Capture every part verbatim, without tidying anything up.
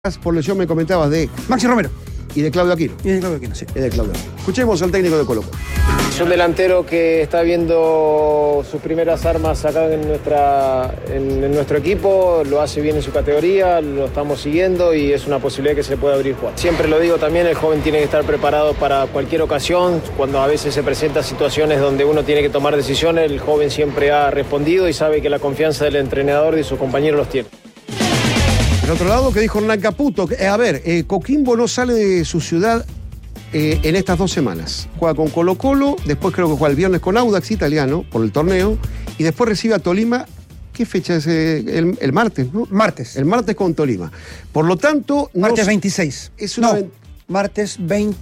Por lesión me comentabas de Maxi Romero. Y de Claudio Aquino. Y de Claudio Aquino, sí. Y de Claudio Aquino. Escuchemos al técnico de Colo-Colo. Es un delantero que está viendo sus primeras armas acá en, nuestra, en, en nuestro equipo, lo hace bien en su categoría, lo estamos siguiendo y es una posibilidad que se pueda abrir jugar. Siempre lo digo también, el joven tiene que estar preparado para cualquier ocasión. Cuando a veces se presentan situaciones donde uno tiene que tomar decisiones, el joven siempre ha respondido y sabe que la confianza del entrenador y sus compañeros los tiene. Por otro lado, que dijo Hernán Caputo, eh, a ver, eh, Coquimbo no sale de su ciudad eh, en estas dos semanas. Juega con Colo-Colo, después creo que juega el viernes con Audax Italiano por el torneo, y después recibe a Tolima. ¿Qué fecha es? Eh, el, el martes, ¿no? Martes. El martes con Tolima. Por lo tanto... Martes no, veintiséis. Es una no, martes veinte,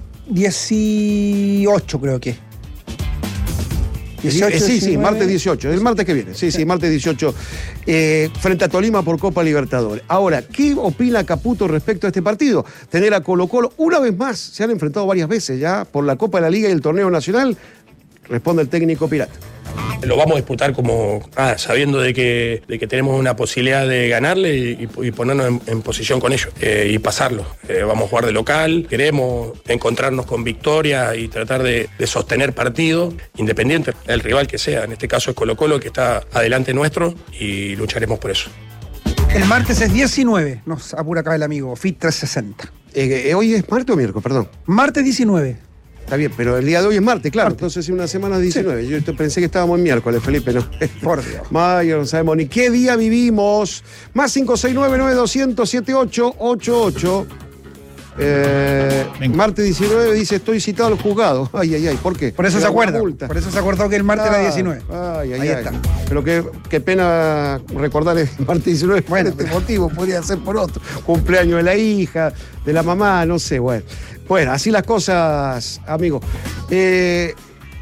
dieciocho creo que. dieciocho, sí, diecinueve. Sí, martes dieciocho, el martes que viene, sí, sí, sí martes dieciocho, eh, frente a Tolima por Copa Libertadores. Ahora, ¿qué opina Caputo respecto a este partido? Tener a Colo-Colo, una vez más, se han enfrentado varias veces ya por la Copa de la Liga y el Torneo Nacional, responde el técnico pirata. Lo vamos a disputar como ah, sabiendo de que, de que tenemos una posibilidad de ganarle y, y ponernos en, en posición con ellos eh, y pasarlo. Eh, vamos a jugar de local, queremos encontrarnos con victoria y tratar de, de sostener partido, independiente del rival que sea. En este caso es Colo-Colo, que está adelante nuestro, y lucharemos por eso. El martes es diecinueve, nos apura acá el amigo, F I T trescientos sesenta. Eh, ¿Hoy es martes o miércoles? Perdón. Martes diecinueve. Está bien, pero el día de hoy es martes, claro. Martes. Entonces, en una semana diecinueve. Sí. Yo pensé que estábamos en miércoles, Felipe, ¿no? Por Dios. Mayo, no sabemos ni qué día vivimos. Más cinco seis nueve nueve dos cero cero siete ocho ocho ocho. Eh, martes diecinueve dice: estoy citado al juzgado. Ay, ay, ay. ¿Por qué? Por eso se acuerda. Por eso se acordó que el martes ah, era diecinueve. Ay, ay, Ahí ay. está. Pero qué, qué pena recordar el martes diecinueve. Bueno, por este motivo, podría ser por otro. Cumpleaños de la hija, de la mamá, no sé, bueno. Bueno, así las cosas, amigos. Eh,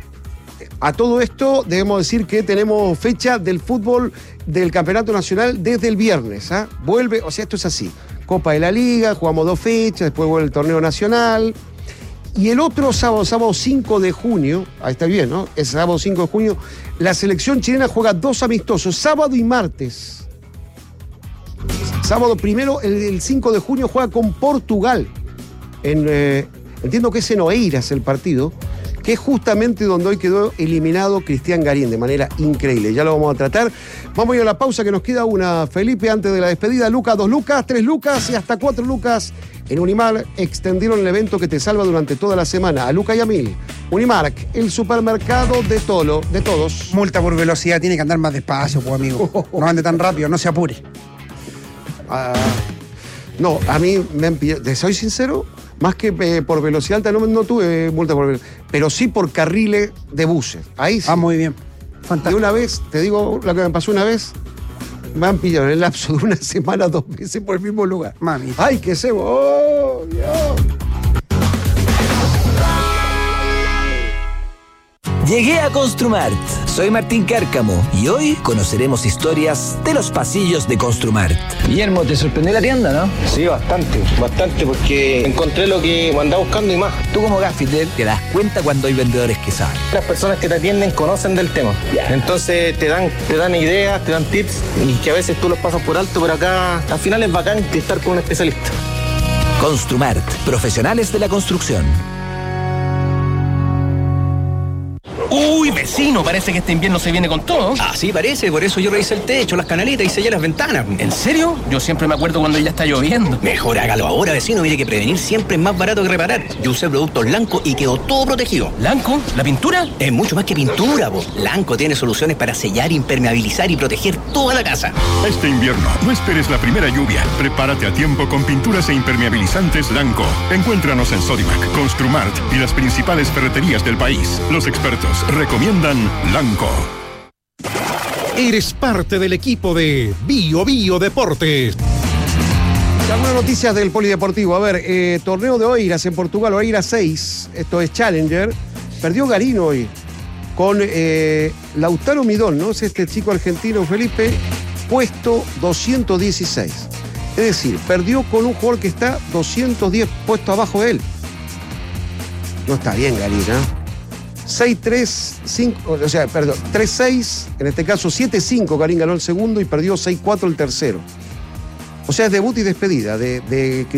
a todo esto debemos decir que tenemos fecha del fútbol del Campeonato Nacional desde el viernes. ¿eh? Vuelve, o sea, esto es así. Copa de la Liga, jugamos dos fechas, después vuelve el torneo nacional. Y el otro sábado, sábado cinco de junio, ahí está bien, ¿no? Es sábado cinco de junio, la selección chilena juega dos amistosos, sábado y martes. Sábado primero, el, el cinco de junio juega con Portugal. En, eh, entiendo que es en Oeiras el partido, que es justamente donde hoy quedó eliminado Cristian Garín de manera increíble. Ya lo vamos a tratar. Vamos a ir a la pausa, que nos queda una, Felipe, antes de la despedida. Lucas, dos lucas, tres lucas y hasta cuatro lucas. En Unimark extendieron el evento que te salva durante toda la semana. A Luca y a mil. Unimark, el supermercado de todo, de todos. Multa por velocidad, tiene que andar más despacio, pues, amigo. No ande tan rápido, no se apure. Ah, no, a mí me han pillado, te soy sincero, más que eh, por velocidad alta no, no tuve multa por velocidad, pero sí por carriles de buses. Ahí sí. Ah, muy bien. Fantástico. Y una vez, te digo lo que me pasó una vez, me han pillado en el lapso de una semana dos veces por el mismo lugar. Mami. ¡Ay, qué cebo! ¡Oh, Dios! Llegué a Construmart. Soy Martín Cárcamo y hoy conoceremos historias de los pasillos de Construmart. Guillermo, ¿te sorprendió la tienda, no? Sí, bastante, bastante, porque encontré lo que andaba buscando y más. Tú como gaffiter te das cuenta cuando hay vendedores que saben. Las personas que te atienden conocen del tema. Yeah. Entonces te dan, te dan ideas, te dan tips y que a veces tú los pasas por alto, pero acá al final es bacán estar con un especialista. Construmart, profesionales de la construcción. Uy, vecino, parece que este invierno se viene con todo. Ah, sí, parece, por eso yo revisé el techo, las canaletas y sellé las ventanas. ¿En serio? Yo siempre me acuerdo cuando ya está lloviendo. Mejor hágalo ahora, vecino, mire que prevenir siempre es más barato que reparar. Yo usé productos Lanco y quedó todo protegido. ¿Lanco? ¿La pintura? Es mucho más que pintura, po. Lanco tiene soluciones para sellar, impermeabilizar y proteger toda la casa. Este invierno, no esperes la primera lluvia. Prepárate a tiempo con pinturas e impermeabilizantes Lanco. Encuéntranos en Sodimac, Construmart y las principales ferreterías del país. Los expertos recomiendan Lanco. Eres parte del equipo de Bio Bio Deportes. Algunas noticias del polideportivo. A ver, eh, torneo de Oeiras en Portugal, Oeiras seis. Esto es Challenger. Perdió Garín hoy con eh, Lautaro Midón, ¿no? Es este chico argentino, Felipe, puesto doscientos dieciséis. Es decir, perdió con un jugador que está doscientos diez puestos abajo de él. No está bien Garín, ¿eh? seis tres, cinco, o sea, perdón, tres seis, en este caso siete cinco, Garín ganó el segundo y perdió seis cuatro el tercero. O sea, es debut y despedida de, de